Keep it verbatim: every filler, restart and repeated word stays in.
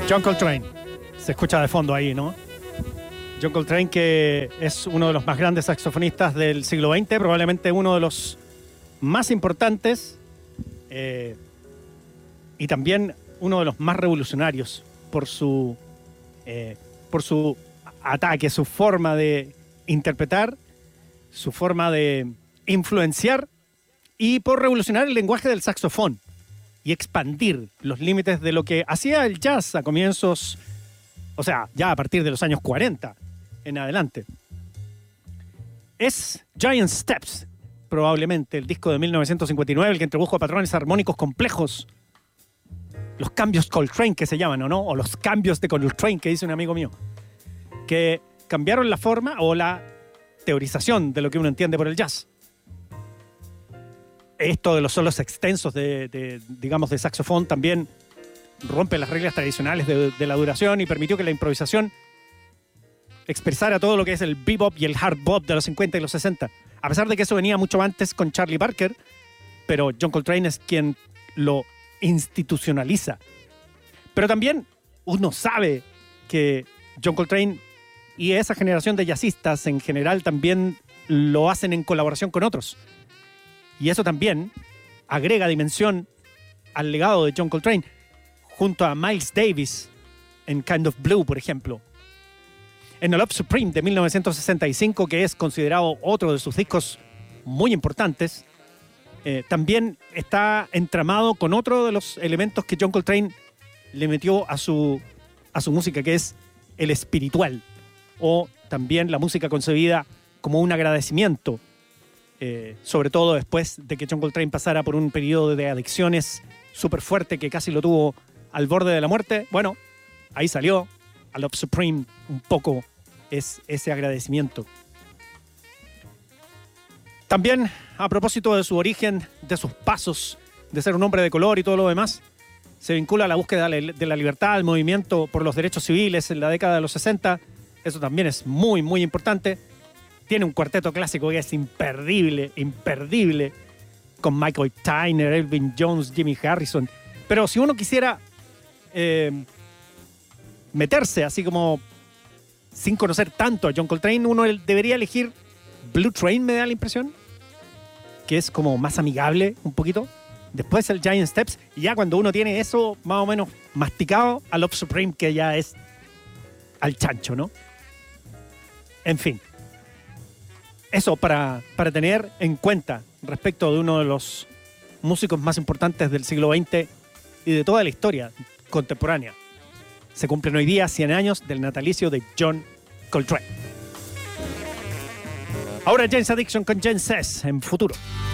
John Coltrane. Se escucha de fondo ahí, ¿no? John Coltrane, que es uno de los más grandes saxofonistas del siglo veinte, probablemente uno de los más importantes eh, y también uno de los más revolucionarios por su, eh, por su ataque, su forma de interpretar, su forma de influenciar y por revolucionar el lenguaje del saxofón y expandir los límites de lo que hacía el jazz a comienzos, o sea, ya a partir de los años cuarenta en adelante. Es Giant Steps, probablemente, el disco de mil novecientos cincuenta y nueve, el que introdujo patrones armónicos complejos, los cambios Coltrane que se llaman, ¿o no? O los cambios de Coltrane que dice un amigo mío, que cambiaron la forma o la teorización de lo que uno entiende por el jazz. Esto de los solos extensos de, de, digamos, de saxofón también rompe las reglas tradicionales de, de la duración y permitió que la improvisación expresara todo lo que es el bebop y el hard bop de los cincuenta y los sesenta. A pesar de que eso venía mucho antes con Charlie Parker, pero John Coltrane es quien lo institucionaliza. Pero también uno sabe que John Coltrane y esa generación de jazzistas en general también lo hacen en colaboración con otros. Y eso también agrega dimensión al legado de John Coltrane, junto a Miles Davis en Kind of Blue, por ejemplo. En The Love Supreme de mil novecientos sesenta y cinco, que es considerado otro de sus discos muy importantes, eh, también está entramado con otro de los elementos que John Coltrane le metió a su, a su música, que es el espiritual, o también la música concebida como un agradecimiento, eh, sobre todo después de que John Coltrane pasara por un periodo de adicciones súper fuerte que casi lo tuvo al borde de la muerte. Bueno, ahí salió A Love Supreme, un poco es ese agradecimiento. También, a propósito de su origen, de sus pasos, de ser un hombre de color y todo lo demás, se vincula a la búsqueda de la libertad, al movimiento por los derechos civiles en la década de los sesenta. Eso también es muy, muy importante. Tiene un cuarteto clásico que es imperdible, imperdible, con Michael Tyner, Elvin Jones, Jimmy Harrison. Pero si uno quisiera eh, meterse así como sin conocer tanto a John Coltrane, uno debería elegir Blue Train, me da la impresión, que es como más amigable un poquito. Después el Giant Steps, y ya cuando uno tiene eso más o menos masticado, a Love Supreme, que ya es al chancho, ¿no? En fin, eso para, para tener en cuenta respecto de uno de los músicos más importantes del siglo veinte y de toda la historia contemporánea. Se cumplen hoy día cien años del natalicio de John Coltrane. Ahora James Addiction con Jen Cess en Futuro.